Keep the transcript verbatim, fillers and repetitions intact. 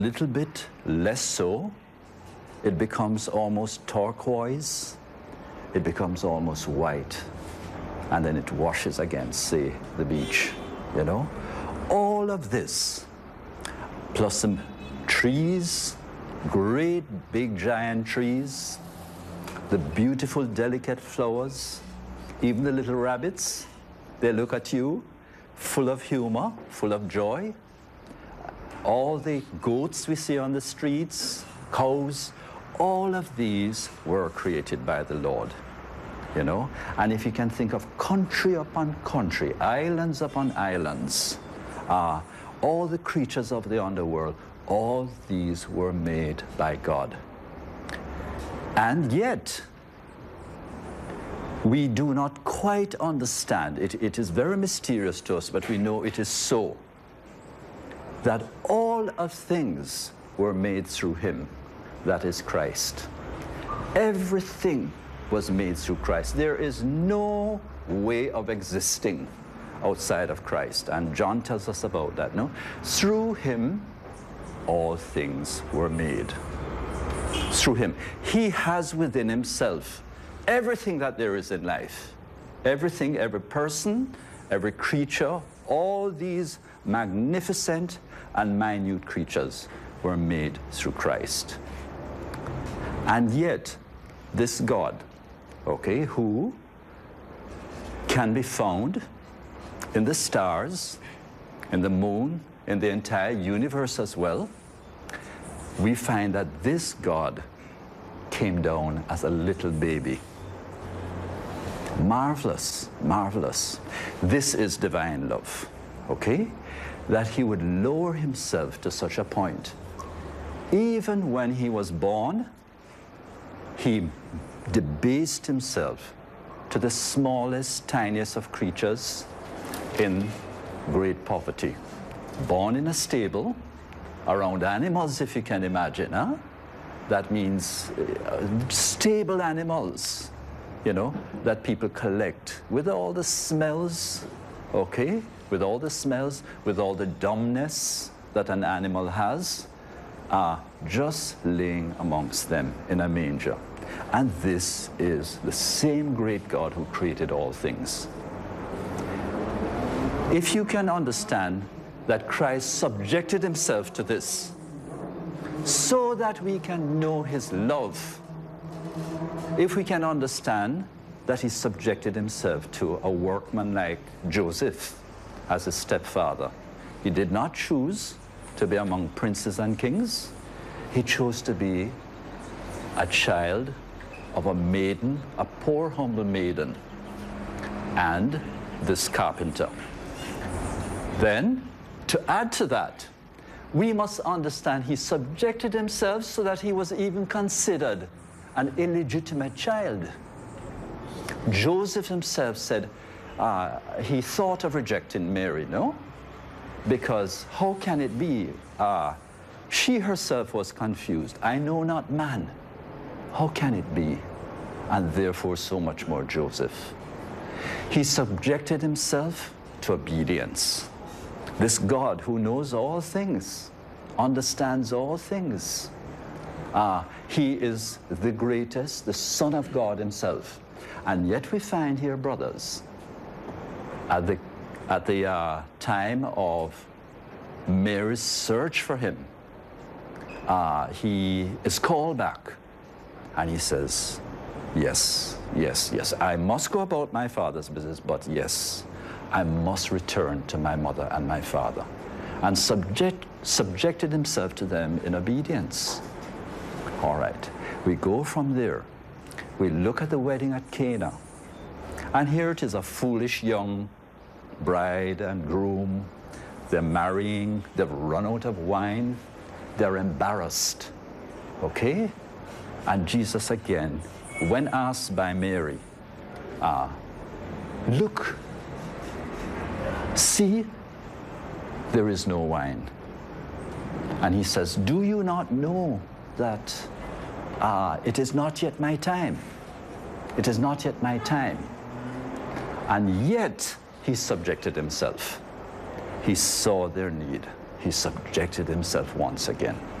little bit less so, it becomes almost turquoise, it becomes almost white, and then it washes against, say, the beach, you know? All of this, plus some trees, great big giant trees, the beautiful delicate flowers, even the little rabbits, they look at you full of humor, full of joy. All the goats we see on the streets, cows, all of these were created by the Lord, you know? And if you can think of country upon country, islands upon islands, uh, all the creatures of the underworld, all these were made by God. And yet, we do not quite understand, it, it is very mysterious to us, but we know it is so, that all of things were made through him, that is Christ. Everything was made through Christ. There is no way of existing outside of Christ, and John tells us about that, no? Through him, all things were made. Through him. He has within himself everything that there is in life. Everything, every person, every creature, all these magnificent and minute creatures were made through Christ. And yet, this God, okay, who can be found in the stars, in the moon, in the entire universe as well, we find that this God came down as a little baby. Marvelous, marvelous. This is divine love, okay? That he would lower himself to such a point. Even when he was born, he debased himself to the smallest, tiniest of creatures in great poverty. Born in a stable, around animals, if you can imagine, huh? That means uh, stable animals, you know, that people collect with all the smells, okay? With all the smells, with all the dumbness that an animal has, uh, just laying amongst them in a manger. And this is the same great God who created all things. If you can understand that Christ subjected himself to this, so that we can know his love, if we can understand that he subjected himself to a workman like Joseph as his stepfather. He did not choose to be among princes and kings. He chose to be a child of a maiden, a poor, humble maiden, and this carpenter. Then, to add to that, we must understand he subjected himself so that he was even considered an illegitimate child. Joseph himself said uh, he thought of rejecting Mary, no? Because how can it be? Uh, she herself was confused. I know not man. How can it be? And therefore so much more Joseph. He subjected himself to obedience. This God who knows all things, understands all things. Uh, he is the greatest, the Son of God himself. And yet we find here, brothers, at the, at the uh, time of Mary's search for him, uh, he is called back. And he says, yes, yes, yes, I must go about my father's business, but yes, I must return to my mother and my father. And subject, subjected himself to them in obedience. All right, we go from there. We look at the wedding at Cana. And here it is, a foolish young bride and groom. They're marrying, they've run out of wine, they're embarrassed, okay? And Jesus again, when asked by Mary, uh, look, see, there is no wine. And he says, do you not know that uh, it is not yet my time? It is not yet my time. And yet he subjected himself. He saw their need. he subjected himself once again.